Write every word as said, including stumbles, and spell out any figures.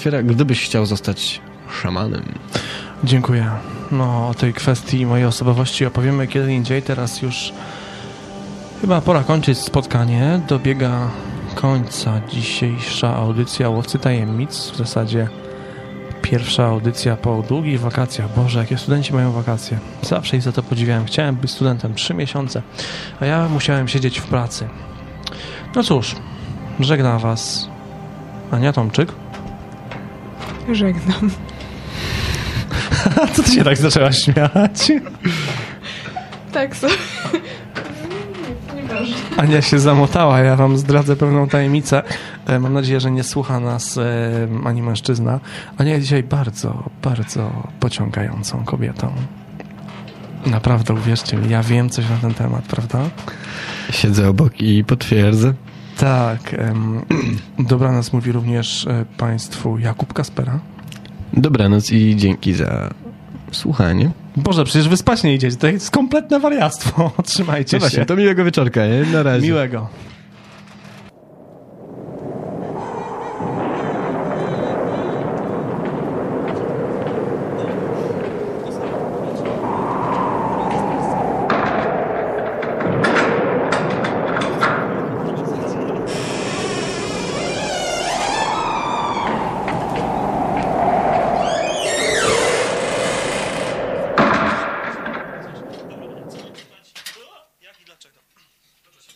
otwiera, gdybyś chciał zostać szamanem. Dziękuję. No, o tej kwestii mojej osobowości opowiemy kiedy indziej. Teraz już chyba pora kończyć spotkanie. Dobiega końca dzisiejsza audycja Łowcy Tajemnic. W zasadzie pierwsza audycja po długich wakacjach. Boże, jakie studenci mają wakacje. Zawsze ich za to podziwiałem. Chciałem być studentem trzy miesiące, a ja musiałem siedzieć w pracy. No cóż, żegnam was Ania Tomczyk. Żegnam. Co ty się tak zaczęłaś śmiać? Tak sobie. Nieważne. Ania się zamotała, ja wam zdradzę pewną tajemnicę. Mam nadzieję, że nie słucha nas ani mężczyzna. Ania jest dzisiaj bardzo, bardzo pociągającą kobietą. Naprawdę, uwierzcie mi, ja wiem coś na ten temat, prawda? Siedzę obok i potwierdzę. Tak. Dobranoc mówi również państwu Jakub Kaspera. Dobranoc i dzięki za słuchanie. Boże, przecież wy spać nie idziecie. To jest kompletne wariactwo. Trzymajcie No się. właśnie, to miłego wieczorka, nie? Na razie. Miłego.